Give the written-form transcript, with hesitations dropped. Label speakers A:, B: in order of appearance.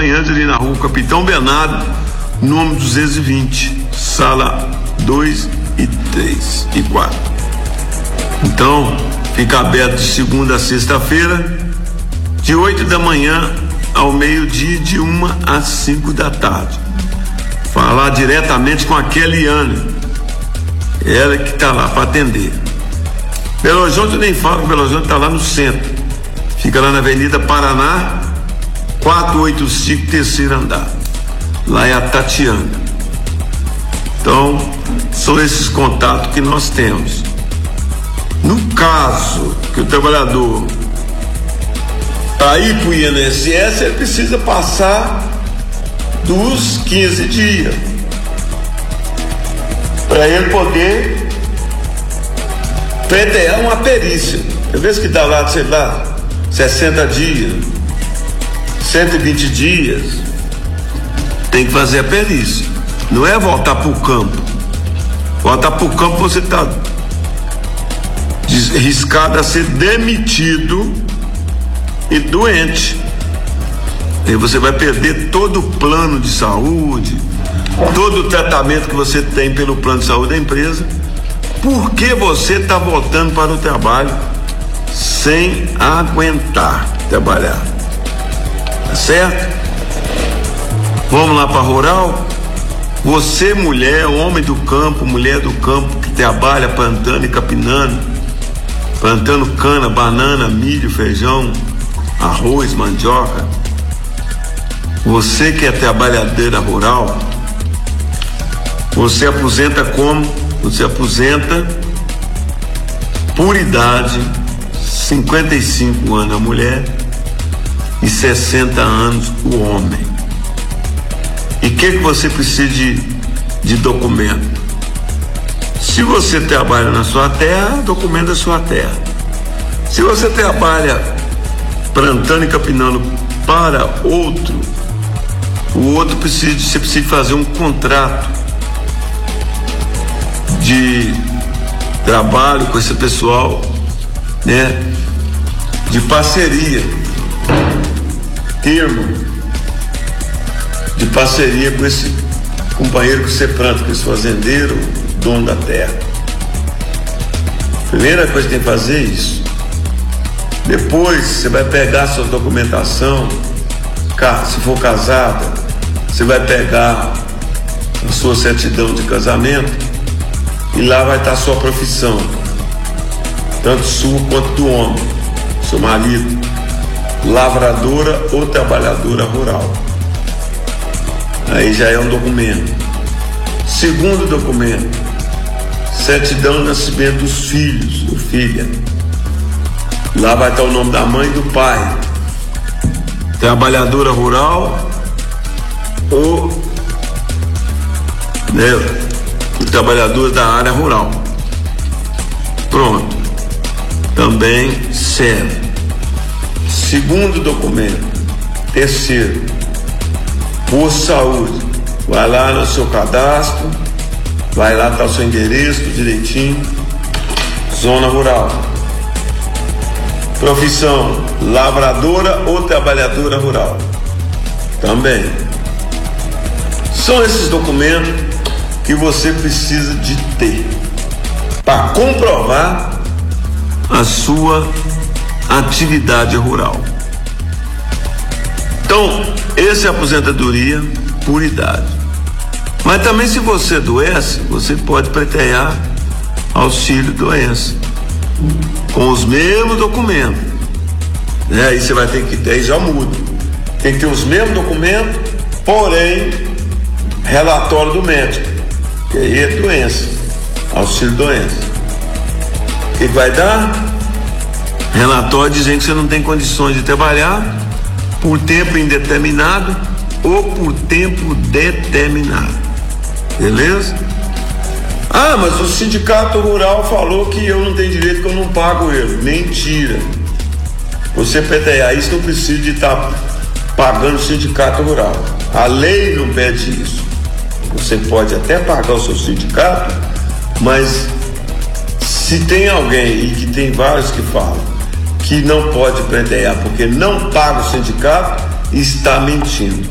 A: acompanhantes ali na rua Capitão Bernardo, número 220, sala 2 e 3 e 4. Então, fica aberto de segunda a sexta-feira, de 8 da manhã ao meio-dia, de 1 às 5 da tarde. Falar diretamente com a Keliane, ela que está lá para atender. Belo Horizonte, eu nem falo que Belo Horizonte está lá no centro, fica lá na Avenida Paraná 485, terceiro andar. Lá é a Tatiana. Então, são esses contatos que nós temos. No caso que o trabalhador está aí para o INSS, ele precisa passar dos 15 dias para ele poder pleitear uma perícia. Às vezes que dá lá, sei lá, 60 dias, 120 dias, tem que fazer a perícia. Não é voltar para o campo. Voltar para o campo, você está arriscado a ser demitido e doente. E você vai perder todo o plano de saúde, todo o tratamento que você tem pelo plano de saúde da empresa, porque você está voltando para o trabalho sem aguentar trabalhar. Tá certo? Vamos lá para rural? Você, mulher, homem do campo, mulher do campo, que trabalha plantando e capinando, plantando cana, banana, milho, feijão, arroz, mandioca. Você que é trabalhadeira rural, você aposenta como? Você aposenta por idade, 55 anos a mulher e 60 anos o homem. E o que você precisa de documento? Se você trabalha na sua terra, documenta a sua terra. Se você trabalha plantando e capinando para outro, o outro você precisa fazer um contrato de trabalho com esse pessoal, né? De parceria, termo de parceria com esse companheiro que você planta, com esse fazendeiro, dono da terra. Primeira coisa que tem que fazer é isso. Depois você vai pegar a sua documentação, se for casada, você vai pegar a sua certidão de casamento e lá vai estar a sua profissão, tanto sua quanto do homem, seu marido, lavradora ou trabalhadora rural. Aí já é um documento. Segundo documento, certidão de nascimento dos filhos ou filha. Lá vai estar o nome da mãe e do pai. Trabalhadora rural ou, né, o trabalhador da área rural. Pronto. Também serve. Segundo documento. Terceiro, posto de saúde. Vai lá no seu cadastro, vai lá, tá o seu endereço direitinho. Zona rural. Profissão, lavradora ou trabalhadora rural. Também. São esses documentos que você precisa de ter para comprovar a sua atividade rural. Então, essa é a aposentadoria por idade. Mas também, se você adoece, você pode pleitear auxílio doença com os mesmos documentos, né? Aí você vai ter que ter, aí já muda, tem que ter os mesmos documentos, porém relatório do médico, que aí é doença, auxílio doença. O que vai dar? Relatório dizendo que você não tem condições de trabalhar por tempo indeterminado ou por tempo determinado. Beleza? Ah, mas o sindicato rural falou que eu não tenho direito, que eu não pago ele. Mentira. Você pleitear isso, não precisa de estar pagando o sindicato rural. A lei não pede isso. Você pode até pagar o seu sindicato, mas se tem alguém, e que tem vários que falam, que não pode pleitear porque não paga o sindicato, está mentindo.